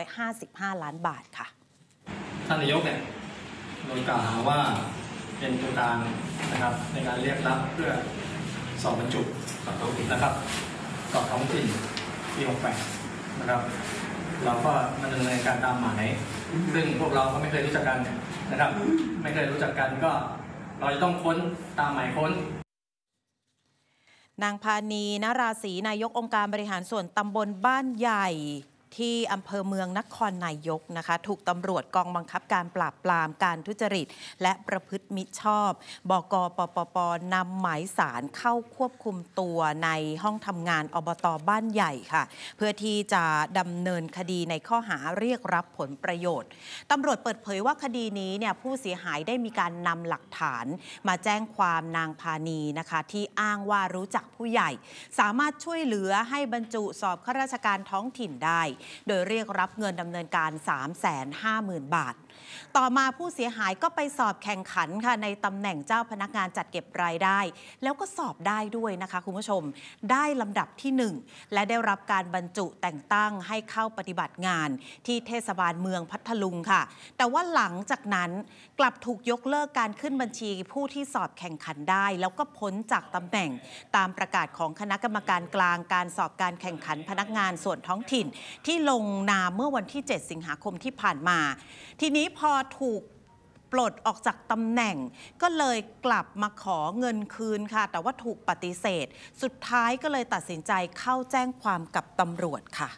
155 ล้านบาทค่ะท่านนายกเนี่ยโดยกล่าวหาว่าเป็นตัวกลางนะครับในการเรียกรับเพื่อสอบบรรจุกับท้องถิ่นนะครับกับท้องถิ่นปี68นะครับเราก็มาดำเนินการตามหมายซึ่งพวกเราก็ไม่เคยรู้จักกันนะครับไม่เคยรู้จักกันก็เราจะต้องค้นตามหมายค้นนางพานีนราศรีนายกองค์การบริหารส่วนตำบลบ้านใหญ่ที่อำเภอเมืองนครนายกนะคะถูกตำรวจกองบังคับการปราบปรามการทุจริตและประพฤติมิชอบ บก.ปปป.นำหมายสารเข้าควบคุมตัวในห้องทำงานอบต.บ้านใหญ่ค่ะเพื่อที่จะดำเนินคดีในข้อหาเรียกรับผลประโยชน์ตำรวจเปิดเผยว่าคดีนี้เนี่ยผู้เสียหายได้มีการนำหลักฐานมาแจ้งความนางพานีนะคะที่อ้างว่ารู้จักผู้ใหญ่สามารถช่วยเหลือให้บรรจุสอบข้าราชการท้องถิ่นได้โดยเรียกรับเงินดำเนินการ 350,000 บาทต่อมาผู้เสียหายก็ไปสอบแข่งขันค่ะในตำแหน่งเจ้าพนักงานจัดเก็บรายได้แล้วก็สอบได้ด้วยนะคะคุณผู้ชมได้ลำดับที่1และได้รับการบรรจุแต่งตั้งให้เข้าปฏิบัติงานที่เทศบาลเมืองพัทลุงค่ะแต่ว่าหลังจากนั้นกลับถูกยกเลิกการขึ้นบัญชีผู้ที่สอบแข่งขันได้แล้วก็พ้นจากตำแหน่งตามประกาศของคณะกรรมการกลางการสอบการแข่งขันพนักงานส่วนท้องถิ่นที่ลงนามเมื่อวันที่7 สิงหาคมที่ผ่านมาทีนี้พอถูกปลดออกจากตำแหน่งก็เลยกลับมาขอเงินคืนค่ะแต่ว่าถูกปฏิเสธสุดท้ายก็เลยตัดสินใจเข้าแจ้งความกับตำรวจค่ะ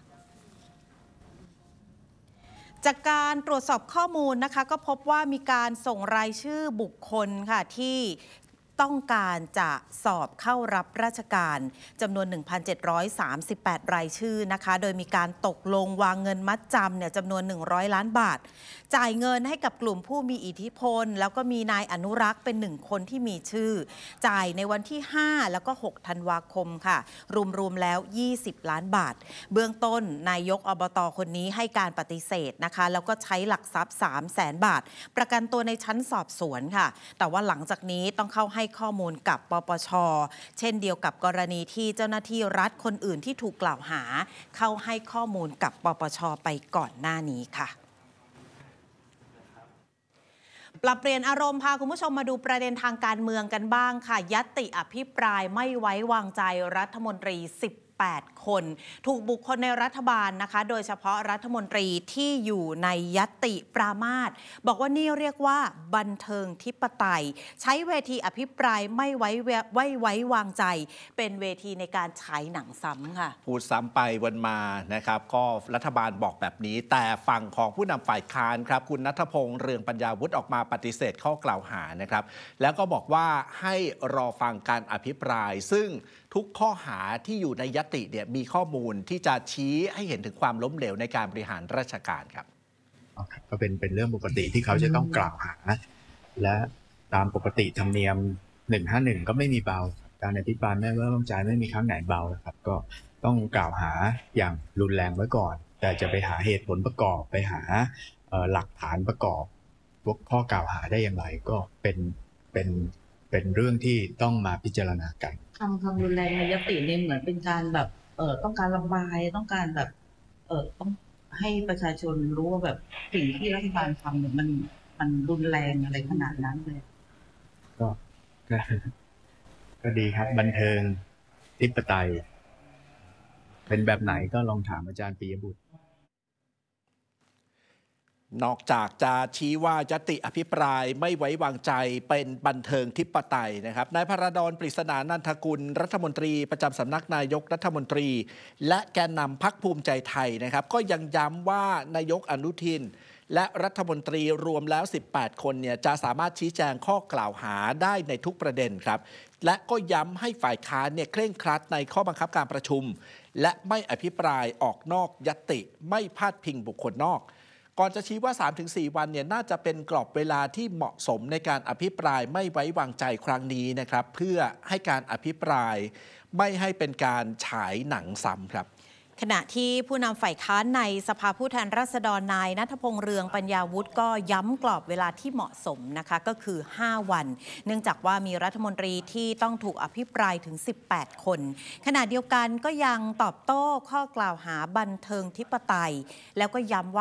จากการตรวจสอบข้อมูลนะคะก็พบว่ามีการส่งรายชื่อบุคคลค่ะที่ต้องการจะสอบเข้ารับราชการจำนวน 1,738 รายชื่อนะคะโดยมีการตกลงวางเงินมัดจำเนี่ยจำนวน100 ล้านบาทจ่ายเงินให้กับกลุ่มผู้มีอิทธิพลแล้วก็มีนายอนุรักษ์เป็น1คนที่มีชื่อจ่ายในวันที่5แล้วก็6ธันวาคมค่ะรวมแล้ว20 ล้านบาทเบื้องต้นนายกอบต.คนนี้ให้การปฏิเสธนะคะแล้วก็ใช้หลักทรัพย์ 300,000 บาทประกันตัวในชั้นสอบสวนค่ะแต่ว่าหลังจากนี้ต้องเข้าให้ข้อมูลกับปปช.เช่นเดียวกับกรณีที่เจ้าหน้าที่รัฐคนอื่นที่ถูกกล่าวหาเข้าให้ข้อมูลกับปปช.ไปก่อนหน้านี้ค่ะปรับเปลี่ยนอารมณ์พาคุณผู้ชมมาดูประเด็นทางการเมืองกันบ้างค่ะญัตติอภิปรายไม่ไว้วางใจรัฐมนตรี18 คนถูกบุคคลในรัฐบาลนะคะโดยเฉพาะรัฐมนตรีที่อยู่ในญัตติปรามาสบอกว่านี่เรียกว่าบันเทิงธิปไตยใช้เวทีอภิปรายไม่ไว้วางใจเป็นเวทีในการฉายหนังซ้ำค่ะพูดซ้ำไปวนมานะครับก็รัฐบาลบอกแบบนี้แต่ฝั่งของผู้นำฝ่ายค้านครับคุณณัฐพงษ์เรืองปัญญาวุฒิออกมาปฏิเสธข้อกล่าวหานะครับแล้วก็บอกว่าให้รอฟังการอภิปรายซึ่งทุกข้อหาที่อยู่ในญัตติเนี่ยมีข้อมูลที่จะชี้ให้เห็นถึงความล้มเหลวในการบริหารราชการครับก็เป็นเรื่องปกติที่เขาจะต้องกล่าวหาและตามปกติธรรมเนียม151ก็ไม่มีเบาการอภิปรายไม่ไว้วางใจไม่มีครั้งไหนเบาครับก็ต้องกล่าวหาอย่างรุนแรงไว้ก่อนแต่จะไปหาเหตุผลประกอบไปหาหลักฐานประกอบพวกข้อกล่าวหาได้อย่างไรก็เป็นเรื่องที่ต้องมาพิจารณากันคำรุนแรงในญัตติเนี่ยเหมือนเป็นการแบบต้องการระบายต้องการแบบต้องให้ประชาชนรู้ว่าแบบสิ่งที่รัฐบาลทำเนี่ยมันรุนแรงอะไรขนาดนั้นเลยก็ดีครับบันเทิงธิปไตยเป็นแบบไหนก็ลองถามอาจารย์ปิยบุตรนอกจากจะชี้ว่าญัตติอภิปรายไม่ไว้วางใจเป็นบันเทิงธิปไตยนะครับนายพระดอนปริศนานันทกุลรัฐมนตรีประจำสำนักนายกรัฐมนตรีและแกนนำพรรคภูมิใจไทยนะครับก็ยังย้ำว่านายกอนุทินและรัฐมนตรีรวมแล้ว18 คนเนี่ยจะสามารถชี้แจงข้อกล่าวหาได้ในทุกประเด็นครับและก็ย้ำให้ฝ่ายค้านเนี่ยเคร่งครัดในข้อบังคับการประชุมและไม่อภิปรายออกนอกญัตติไม่พาดพิงบุคคลนอกก่อนจะชี้ว่า 3-4 วันเนี่ยน่าจะเป็นกรอบเวลาที่เหมาะสมในการอภิปรายไม่ไว้วางใจครั้งนี้นะครับเพื่อให้การอภิปรายไม่ให้เป็นการฉายหนังซ้ำครับขณะที่ผู้นำฝ่ายค้านในสภาผู้แทนราษฎรนายณัฐพงษ์เรืองปัญญาวุฒิก็ย้ำกรอบเวลาที่เหมาะสมนะคะก็คือ5 วันเนื่องจากว่ามีรัฐมนตรีที่ต้องถูกอภิปรายถึง18 คนขณะเดียวกันก็ยังตอบโต้ข้อกล่าวหาบันเทิงธิปไตยแล้วก็ย้ำว่า